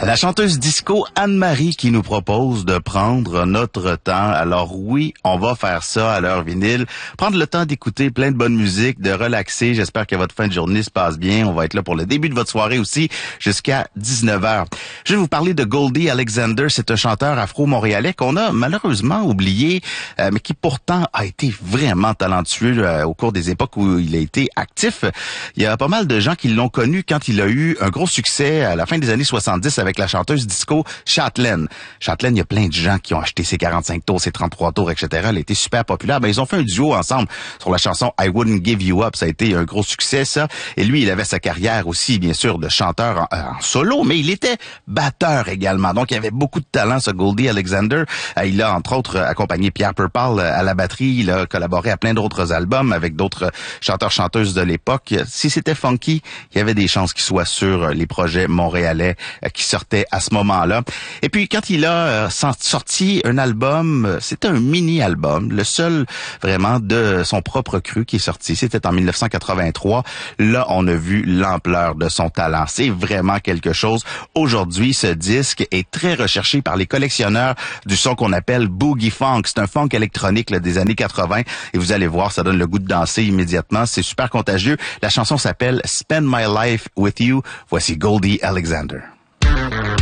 La chanteuse disco Anne-Marie qui nous propose de prendre notre temps. Alors oui, on va faire ça à l'heure vinyle. Prendre le temps d'écouter plein de bonne musique, de relaxer. J'espère que votre fin de journée se passe bien. On va être là pour le début de votre soirée aussi jusqu'à 19h. Je vais vous parler de Goldie Alexander. C'est un chanteur afro-montréalais qu'on a malheureusement oublié, mais qui pourtant a été vraiment talentueux au cours des époques où il a été actif. Il y a pas mal de gens qui l'ont connu quand il a eu un gros succès à la fin des années 70 avec la chanteuse disco Châtelaine. Châtelaine, il y a plein de gens qui ont acheté ses 45 tours, ses 33 tours, etc. Elle a été super populaire. Ben, ils ont fait un duo ensemble sur la chanson I Wouldn't Give You Up. Ça a été un gros succès, ça. Et lui, il avait sa carrière aussi, bien sûr, de chanteur en solo, mais il était batteur également. Donc, il avait beaucoup de talent, ce Goldie Alexander. Il a, entre autres, accompagné Pierre Perpal à la batterie. Il a collaboré à plein d'autres albums avec d'autres chanteurs-chanteuses de l'époque. Si c'était funky, il y avait des chances qu'il soit sur les projets montréalais qui sortaient à ce moment-là. Et puis, quand il a sorti un album, c'était un mini-album, le seul vraiment de son propre cru qui est sorti. C'était en 1983. Là, on a vu l'ampleur de son talent. C'est vraiment quelque chose. Aujourd'hui, ce disque est très recherché par les collectionneurs du son qu'on appelle boogie funk. C'est un funk électronique là, des années 80. Et vous allez voir, ça donne le goût de danser immédiatement. C'est super contagieux. La chanson s'appelle Spend My Life With You. Voici Goldie Alexander.